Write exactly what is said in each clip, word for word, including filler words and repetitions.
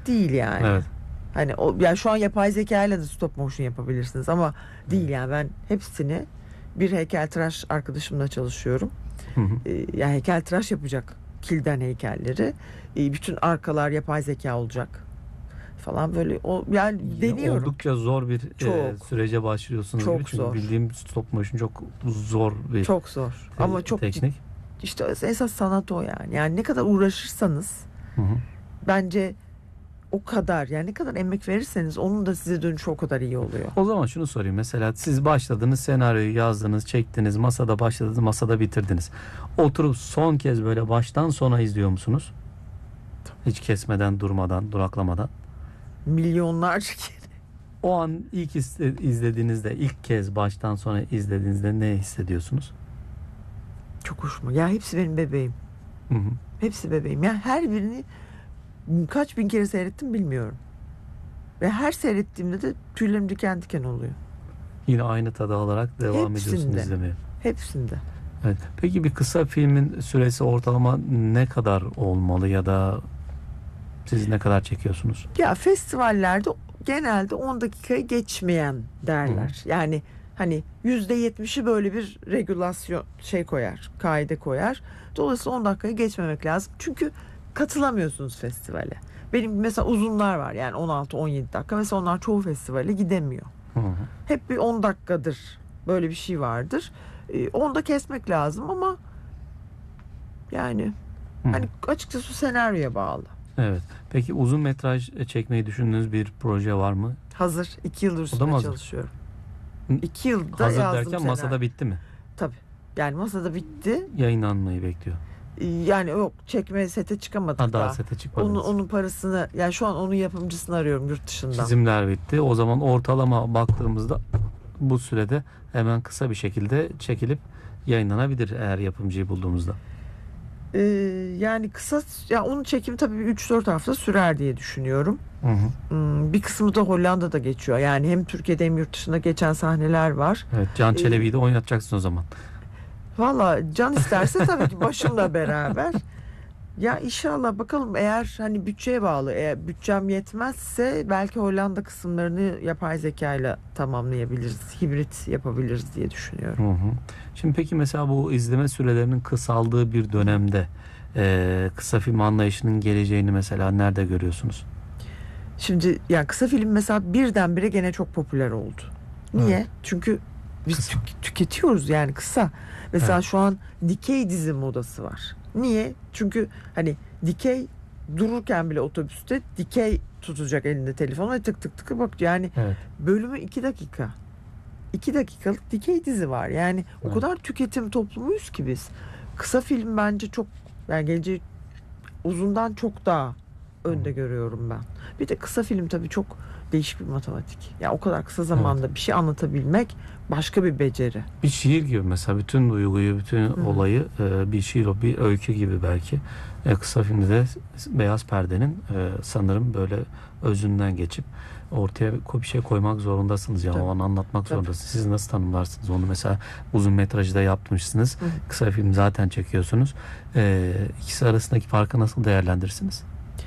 değil yani. Evet. Hani o yani şu an yapay zeka ile de stop motion yapabilirsiniz ama değil yani. Ben hepsini bir heykeltıraş arkadaşımla çalışıyorum. Hı hı. Ee, yani heykeltıraş yapacak kilden heykelleri. Ee, bütün arkalar yapay zeka olacak falan böyle o yani deniyorum. Oldukça zor bir Çok. e, sürece başlıyorsunuz Çok gibi. Çünkü zor. bildiğim stop motion çok zor bir Çok zor. te- Ama çok teknik. işte esas sanat o yani. Yani ne kadar uğraşırsanız Hı hı. bence o kadar yani ne kadar emek verirseniz onun da size dönüşü o kadar iyi oluyor. O zaman şunu sorayım. Mesela siz başladınız, senaryoyu yazdınız, çektiniz, masada başladınız, masada bitirdiniz. Oturup son kez böyle baştan sona izliyor musunuz? Hiç kesmeden, durmadan, duraklamadan. Milyonlarca kere. O an ilk iste- izlediğinizde, ilk kez baştan sona izlediğinizde ne hissediyorsunuz? Çok hoşuma. Ya hepsi benim bebeğim. Hı hı. Hepsi bebeğim. Yani her birini kaç bin kere seyrettim bilmiyorum. Ve her seyrettiğimde de tüylerim diken diken oluyor. Yine aynı tadı alarak devam Hepsinde. ediyorsunuz izlemeye. Hepsinde. Evet. Peki bir kısa filmin süresi ortalama ne kadar olmalı ya da siz ne kadar çekiyorsunuz? Ya festivallerde genelde on dakikayı geçmeyen derler. Hı. Yani hani yüzde yetmişi böyle bir regülasyon şey koyar, kaide koyar. Dolayısıyla on dakikayı geçmemek lazım. Çünkü katılamıyorsunuz festivale. Benim mesela uzunlar var yani on altı on yedi dakika. Mesela onlar çoğu festivale gidemiyor. Hı hı. Hep bir on dakikadır böyle bir şey vardır. Ee, onu da kesmek lazım ama yani Hı. hani açıkçası senaryoya bağlı. Evet. Peki uzun metraj çekmeyi düşündüğünüz bir proje var mı? Hazır. iki yıldır O da üstüne mı hazır? çalışıyorum. Hı. İki yılda Hazır yazdım derken senaryo. masada bitti mi? Tabii. Yani masada bitti. Yayınlanmayı bekliyor. Yani yok çekme sete çıkamadık Ha, daha daha. sete çıkmadınız. Onun, onun parasını yani şu an onun yapımcısını arıyorum yurt dışından. Çizimler bitti. O zaman ortalama baktığımızda bu sürede hemen kısa bir şekilde çekilip yayınlanabilir eğer yapımcıyı bulduğumuzda. Ee, yani kısa ya onun çekimi tabii üç dört hafta sürer diye düşünüyorum. Hı hı. Hmm, bir kısmı da Hollanda'da geçiyor. Yani hem Türkiye'de hem yurt dışında geçen sahneler var. Evet, Can Ee, Çelebi'yi de oynatacaksın o zaman. Valla Can isterse tabii ki başımla beraber. Ya inşallah bakalım eğer hani bütçeye bağlı. Eğer bütçem yetmezse belki Hollanda kısımlarını yapay zekayla tamamlayabiliriz. Hibrit yapabiliriz diye düşünüyorum. Hı hı. Şimdi peki mesela bu izleme sürelerinin kısaldığı bir dönemde e, kısa film anlayışının geleceğini mesela nerede görüyorsunuz? Şimdi yani kısa film mesela birdenbire gene çok popüler oldu. Niye? Evet. Çünkü biz Kısa. tük- tüketiyoruz yani kısa. Mesela Evet. şu an dikey dizi modası var. Niye? Çünkü hani dikey dururken bile otobüste dikey tutacak elinde telefon ve tık tık tık bak yani Evet. bölümü iki dakika. iki dakikalık dikey dizi var. Yani Evet. o kadar tüketim toplumuyuz ki biz. Kısa film bence çok yani geleceği uzundan çok daha önde Hı. görüyorum ben. Bir de kısa film tabii çok değişik bir matematik. Ya o kadar kısa zamanda bir şey anlatabilmek başka bir beceri. Bir şiir gibi mesela bütün duyguyu, bütün Hı. olayı e, bir şiir, o bir öykü gibi belki. E, kısa filmde de Beyaz Perde'nin e, sanırım böyle özünden geçip ortaya ko- bir şey koymak zorundasınız yani Tabii. o an anlatmak Tabii. zorundasınız. Siz nasıl tanımlarsınız onu? Mesela uzun metrajı da yapmışsınız. Hı. Kısa film zaten çekiyorsunuz. E, ikisi arasındaki farkı nasıl değerlendirirsiniz?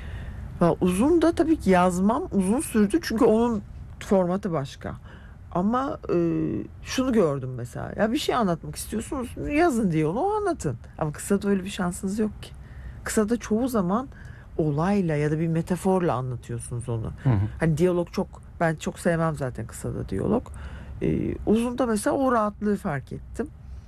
Ya uzun da tabii ki yazmam uzun sürdü çünkü onun formatı başka. Ama e, şunu gördüm mesela. Ya bir şey anlatmak istiyorsunuz yazın diye onu anlatın. Ama kısada öyle bir şansınız yok ki. Kısada çoğu zaman olayla ya da bir metaforla anlatıyorsunuz onu. Hı hı. Hani diyalog çok ben çok sevmem zaten kısada diyalog. Ee, uzunda mesela o rahatlığı fark ettim.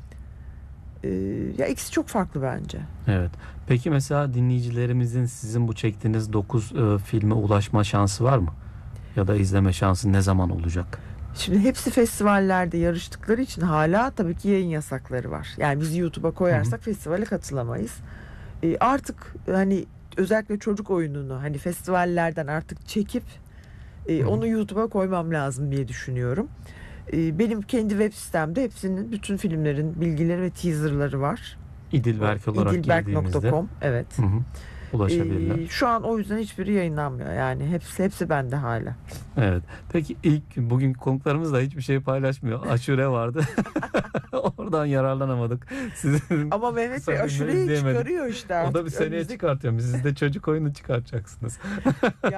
Ee, ya ikisi çok farklı bence. Evet. Peki mesela dinleyicilerimizin sizin bu çektiğiniz dokuz e, filme ulaşma şansı var mı? Ya da izleme şansı ne zaman olacak? Şimdi hepsi festivallerde yarıştıkları için hala tabii ki yayın yasakları var. Yani biz YouTube'a koyarsak festivale katılamayız. Ee, artık hani özellikle çocuk oyununu hani festivallerden artık çekip e, Hı hı. onu YouTube'a koymam lazım diye düşünüyorum. E, benim kendi web sitemde hepsinin bütün filmlerin bilgileri ve teaserları var. İdilberk olarak idilberk nokta girdiğimizde com evet. hı hı, ulaşabilirler. E, şu an o yüzden hiçbiri yayınlanmıyor. Yani hepsi hepsi bende hala. Evet. Peki ilk bugün konuklarımız da hiçbir şey paylaşmıyor. Aşure vardı. Oradan yararlanamadık. Sizin Ama Mehmet kısa Bey filmleri aşureyi izleyemedik. çıkarıyor işte O artık. da bir seneye Önümüzdeki- çıkartıyor. Siz de çocuk oyunu çıkartacaksınız.